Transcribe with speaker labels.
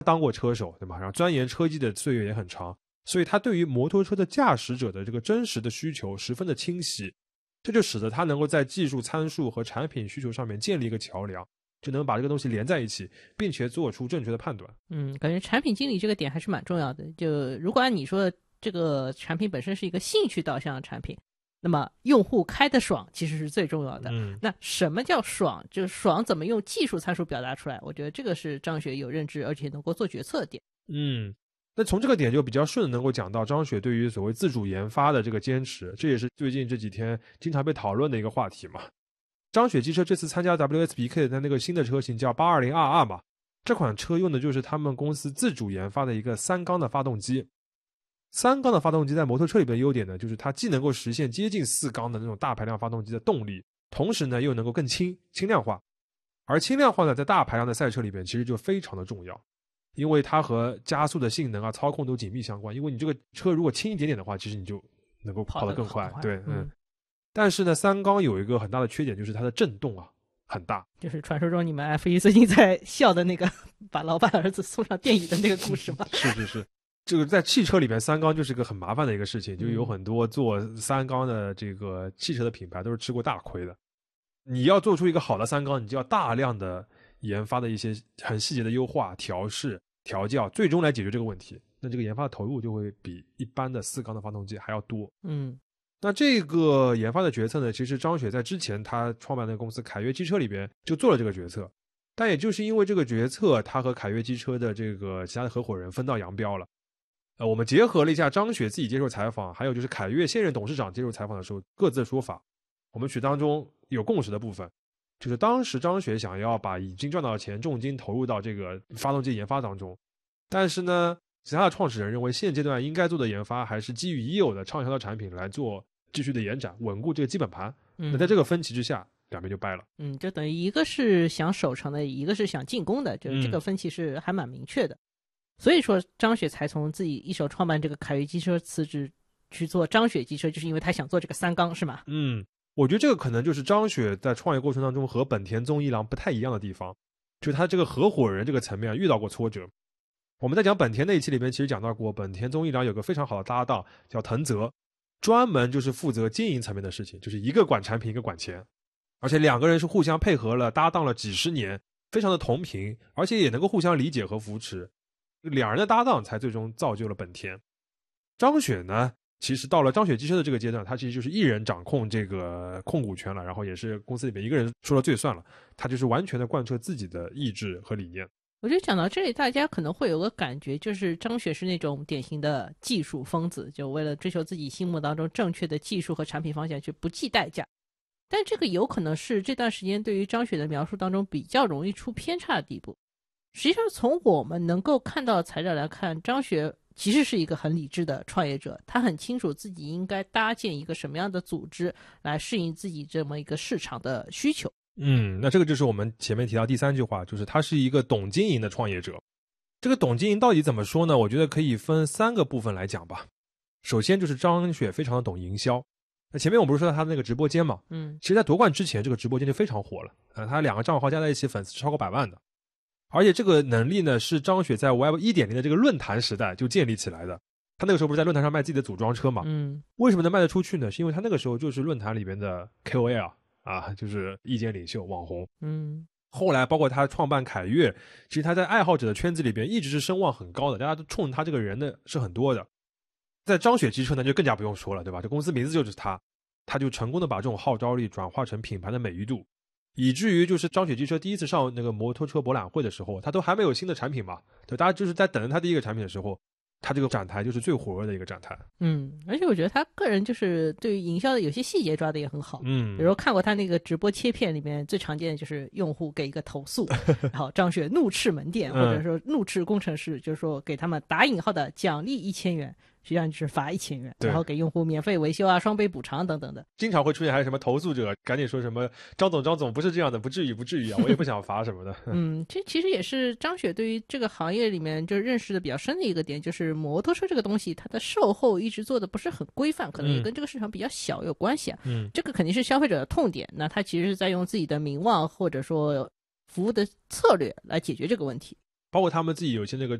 Speaker 1: 当过车手，对吧？然后钻研车技的岁月也很长，所以他对于摩托车的驾驶者的这个真实的需求十分的清晰，这就使得他能够在技术参数和产品需求上面建立一个桥梁，就能把这个东西连在一起，并且做出正确的判断。
Speaker 2: 感觉产品经理这个点还是蛮重要的。就如果按你说这个产品本身是一个兴趣导向的产品，那么用户开得爽其实是最重要的。那什么叫爽？就是爽怎么用技术参数表达出来？我觉得这个是张雪有认知而且能够做决策的点。
Speaker 1: 那从这个点就比较顺的能够讲到张雪对于所谓自主研发的这个坚持，这也是最近这几天经常被讨论的一个话题嘛。张雪机车这次参加 WSBK 的那个新的车型叫 820RR 嘛，这款车用的就是他们公司自主研发的一个3缸的发动机。3缸的发动机在摩托车里边的优点呢，就是它既能够实现接近4缸的那种大排量发动机的动力，同时呢又能够更轻量化。而轻量化呢，在大排量的赛车里边其实就非常的重要，因为它和加速的性能啊、操控都紧密相关。因为你这个车如果轻一点点的话，其实你就能够跑得更快。对，但是呢，3缸有一个很大的缺点，就是它的震动啊很大。
Speaker 2: 就是传说中你们 F1 最近在笑的那个把老板儿子送上电椅的那个故事吗？
Speaker 1: 是。这个在汽车里面3缸就是个很麻烦的一个事情，就有很多做3缸的这个汽车的品牌都是吃过大亏的。你要做出一个好的3缸，你就要大量的研发的一些很细节的优化、调试、调教，最终来解决这个问题。那这个研发的投入就会比一般的4缸的发动机还要多。那这个研发的决策呢，其实张雪在之前他创办的公司凯越机车里边就做了这个决策，但也就是因为这个决策，他和凯越机车的这个其他的合伙人分道扬镳了。我们结合了一下张雪自己接受采访，还有就是凯越现任董事长接受采访的时候各自的说法，我们取当中有共识的部分，就是当时张雪想要把已经赚到的钱重金投入到这个发动机研发当中，但是呢，其他的创始人认为现阶段应该做的研发还是基于已有的畅销的产品来做继续的延展，稳固这个基本盘。那在这个分歧之下，两边就掰了。
Speaker 2: 就等于一个是想守成的，一个是想进攻的，就是这个分歧是还蛮明确的。所以说张雪才从自己一手创办这个凯越机车辞职去做张雪机车，就是因为他想做这个3缸，是吗？
Speaker 1: 我觉得这个可能就是张雪在创业过程当中和本田宗一郎不太一样的地方，就是他这个合伙人这个层面遇到过挫折。我们在讲本田那一期里面其实讲到过，本田宗一郎有个非常好的搭档叫藤泽，专门就是负责经营层面的事情，就是一个管产品一个管钱，而且两个人是互相配合了搭档了几十年，非常的同频，而且也能够互相理解和扶持，两人的搭档才最终造就了本田。张雪呢，其实到了张雪机车的这个阶段，他其实就是一人掌控这个控股权了，然后也是公司里面一个人说了最算了，他就是完全的贯彻自己的意志和理念。
Speaker 2: 我觉得讲到这里，大家可能会有个感觉，就是张雪是那种典型的技术疯子，就为了追求自己心目当中正确的技术和产品方向去不计代价。但这个有可能是这段时间对于张雪的描述当中比较容易出偏差的地步。实际上从我们能够看到的材料来看，张雪其实是一个很理智的创业者，他很清楚自己应该搭建一个什么样的组织来适应自己这么一个市场的需求。
Speaker 1: 那这个就是我们前面提到第3句话，就是他是一个懂经营的创业者。这个懂经营到底怎么说呢？我觉得可以分3个部分来讲吧。首先就是张雪非常的懂营销。那前面我不是说到他的那个直播间嘛，其实在夺冠之前这个直播间就非常火了，他2个账号加在一起粉丝超过100万的。而且这个能力呢，是张雪在 Web 1.0 的这个论坛时代就建立起来的。他那个时候不是在论坛上卖自己的组装车嘛？为什么能卖得出去呢？是因为他那个时候就是论坛里边的 KOL 啊，就是意见领袖、网红。后来包括他创办凯越，其实他在爱好者的圈子里边一直是声望很高的，大家都冲他这个人的是很多的。在张雪机车呢就更加不用说了，对吧？这公司名字就是他就成功的把这种号召力转化成品牌的美誉度。以至于就是张雪机车第一次上那个摩托车博览会的时候，他都还没有新的产品嘛，对，大家就是在等着他第一个产品的时候，他这个展台就是最火热的一个展台。
Speaker 2: 而且我觉得他个人就是对于营销的有些细节抓的也很好。比如说看过他那个直播切片里面，最常见的就是用户给一个投诉，然后张雪怒斥门店或者说怒斥工程师，就是说给他们打引号的奖励1000元。实际上就是罚1000元，然后给用户免费维修啊、双倍补偿等等的。
Speaker 1: 经常会出现还有什么投诉者赶紧说什么张总不是这样的，不至于啊，我也不想罚什么的。
Speaker 2: 这其实也是张雪对于这个行业里面就认识的比较深的一个点，就是摩托车这个东西它的售后一直做的不是很规范，可能也跟这个市场比较小有关系啊。这个肯定是消费者的痛点，那他其实是在用自己的名望或者说服务的策略来解决这个问题。
Speaker 1: 包括他们自己有些那个